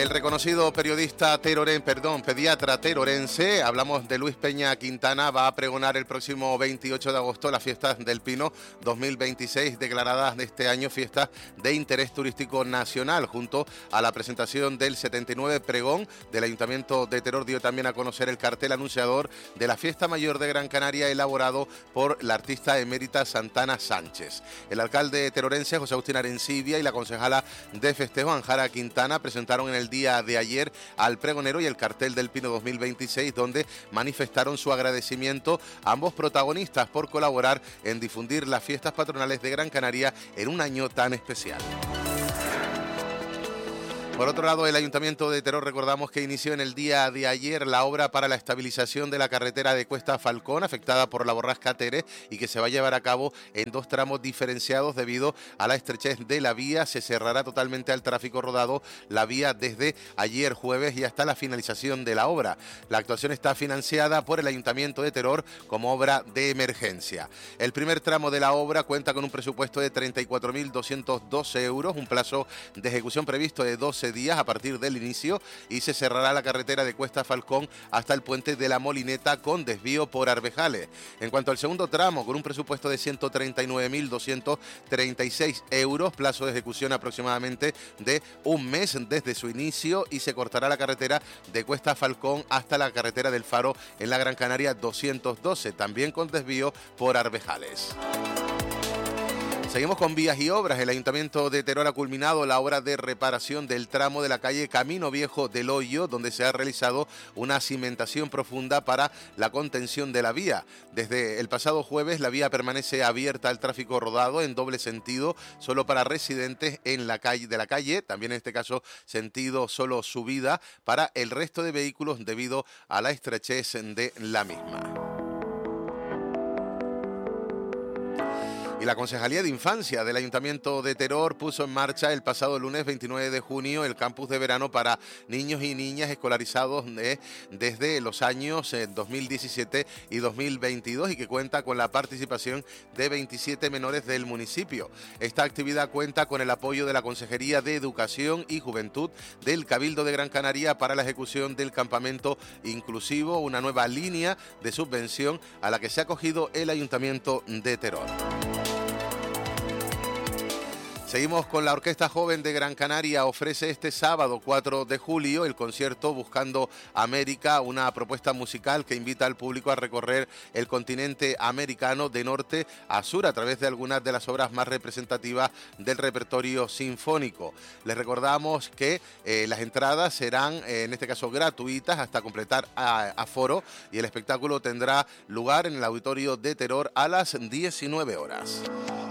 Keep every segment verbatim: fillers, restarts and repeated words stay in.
El reconocido periodista teroren, perdón, pediatra terorense, hablamos de Luis Peña Quintana, va a pregonar el próximo veintiocho de agosto las fiestas del Pino dos mil veintiséis, declaradas de este año fiestas de interés turístico nacional. Junto a la presentación del setenta y nueve pregón del Ayuntamiento de Teror, dio también a conocer el cartel anunciador de la Fiesta Mayor de Gran Canaria, elaborado por la artista emérita Santana Sánchez. El alcalde terorense, José Agustín Arencibia, y la concejala de festejo, Anjara Quintana, presentaron en el día de ayer al pregonero y el cartel del Pino dos mil veintiséis, donde manifestaron su agradecimiento a ambos protagonistas por colaborar en difundir las fiestas patronales de Gran Canaria en un año tan especial. Por otro lado, el Ayuntamiento de Teror, recordamos que inició en el día de ayer la obra para la estabilización de la carretera de Cuesta Falcón, afectada por la borrasca Tere, y que se va a llevar a cabo en dos tramos diferenciados debido a la estrechez de la vía. Se cerrará totalmente al tráfico rodado la vía desde ayer jueves y hasta la finalización de la obra. La actuación está financiada por el Ayuntamiento de Teror como obra de emergencia. El primer tramo de la obra cuenta con un presupuesto de treinta y cuatro mil doscientos doce euros, un plazo de ejecución previsto de doce días a partir del inicio, y se cerrará la carretera de Cuesta Falcón hasta el puente de la Molineta con desvío por Arbejales. En cuanto al segundo tramo, con un presupuesto de ciento treinta y nueve mil doscientos treinta y seis euros, plazo de ejecución aproximadamente de un mes desde su inicio, y se cortará la carretera de Cuesta Falcón hasta la carretera del Faro en la Gran Canaria doscientos doce, también con desvío por Arbejales. Seguimos con vías y obras. El Ayuntamiento de Teror ha culminado la obra de reparación del tramo de la calle Camino Viejo del Hoyo, donde se ha realizado una cimentación profunda para la contención de la vía. Desde el pasado jueves, la vía permanece abierta al tráfico rodado en doble sentido, solo para residentes en la calle de la calle, también en este caso sentido solo subida para el resto de vehículos debido a la estrechez de la misma. Y la Concejalía de Infancia del Ayuntamiento de Teror puso en marcha el pasado lunes veintinueve de junio el campus de verano para niños y niñas escolarizados de, desde los años eh, dos mil diecisiete y dos mil veintidós, y que cuenta con la participación de veintisiete menores del municipio. Esta actividad cuenta con el apoyo de la Consejería de Educación y Juventud del Cabildo de Gran Canaria para la ejecución del campamento inclusivo, una nueva línea de subvención a la que se ha acogido el Ayuntamiento de Teror. Seguimos con la Orquesta Joven de Gran Canaria. Ofrece este sábado cuatro de julio el concierto Buscando América, una propuesta musical que invita al público a recorrer el continente americano de norte a sur a través de algunas de las obras más representativas del repertorio sinfónico. Les recordamos que eh, las entradas serán, eh, en este caso, gratuitas hasta completar a, aforo, y el espectáculo tendrá lugar en el Auditorio de Teror a las diecinueve horas.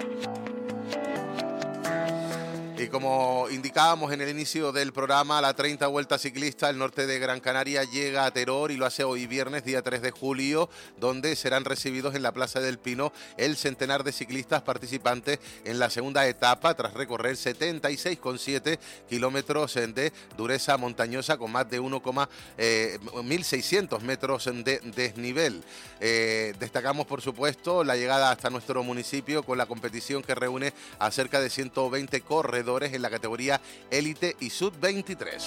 Y como indicábamos en el inicio del programa, la treinta Vuelta Ciclista al norte de Gran Canaria llega a Teror y lo hace hoy viernes, día tres de julio, donde serán recibidos en la Plaza del Pino el centenar de ciclistas participantes en la segunda etapa, tras recorrer setenta y seis coma siete kilómetros de dureza montañosa con más de mil seiscientos metros de desnivel. Eh, destacamos, por supuesto, la llegada hasta nuestro municipio con la competición que reúne a cerca de ciento veinte corredores en la categoría élite y sub veintitrés.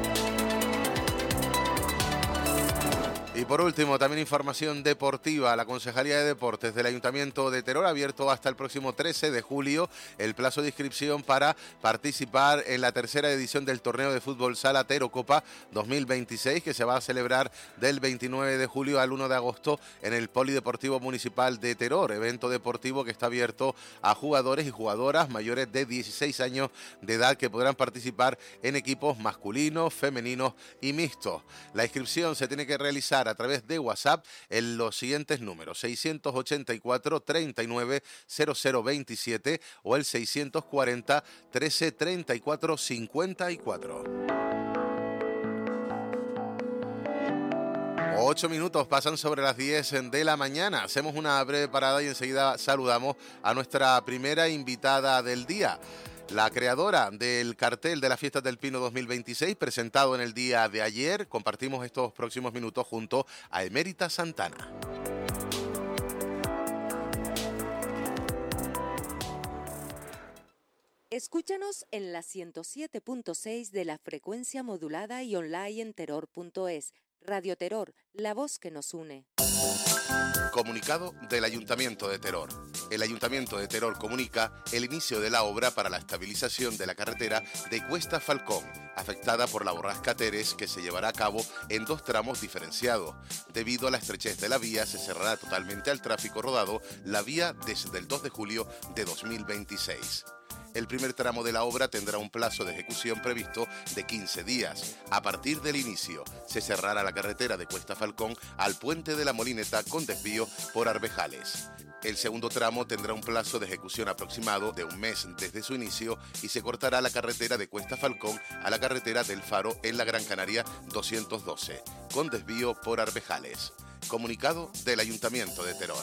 Y por último, también información deportiva. La Concejalía de Deportes del Ayuntamiento de Teror ha abierto hasta el próximo trece de julio el plazo de inscripción para participar en la tercera edición del torneo de fútbol sala Tero Copa dos mil veintiséis, que se va a celebrar del veintinueve de julio al uno de agosto en el Polideportivo Municipal de Teror, evento deportivo que está abierto a jugadores y jugadoras mayores de dieciséis años de edad, que podrán participar en equipos masculinos, femeninos y mixtos. La inscripción se tiene que realizar a través de WhatsApp en los siguientes números: seiscientos ochenta y cuatro, treinta y nueve, cero cero veintisiete o el seiscientos cuarenta, trece, treinta y cuatro, cincuenta y cuatro. Ocho minutos pasan sobre las diez de la mañana. Hacemos una breve parada y enseguida saludamos a nuestra primera invitada del día. La creadora del cartel de las Fiestas del Pino dos mil veintiséis, presentado en el día de ayer. Compartimos estos próximos minutos junto a Emérita Santana. Escúchanos en la ciento siete punto seis de la frecuencia modulada y online en terror punto es. Radio Terror, la voz que nos une. Comunicado del Ayuntamiento de Teror. El Ayuntamiento de Teror comunica el inicio de la obra para la estabilización de la carretera de Cuesta Falcón, afectada por la borrasca Teres, que se llevará a cabo en dos tramos diferenciados. Debido a la estrechez de la vía, se cerrará totalmente al tráfico rodado la vía desde el dos de julio de dos mil veintiséis. El primer tramo de la obra tendrá un plazo de ejecución previsto de quince días. A partir del inicio, se cerrará la carretera de Cuesta Falcón al puente de la Molineta con desvío por Arbejales. El segundo tramo tendrá un plazo de ejecución aproximado de un mes desde su inicio y se cortará la carretera de Cuesta Falcón a la carretera del Faro en la Gran Canaria doscientos doce, con desvío por Arbejales. Comunicado del Ayuntamiento de Teror.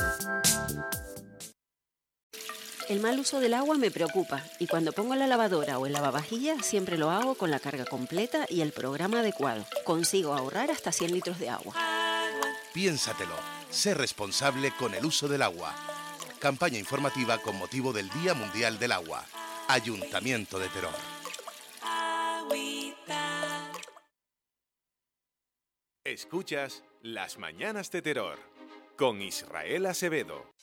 El mal uso del agua me preocupa y cuando pongo la lavadora o el lavavajillas siempre lo hago con la carga completa y el programa adecuado. Consigo ahorrar hasta cien litros de agua. Piénsatelo. Sé responsable con el uso del agua. Campaña informativa con motivo del Día Mundial del Agua. Ayuntamiento de Teror. Escuchas Las Mañanas de Terror con Israel Acevedo.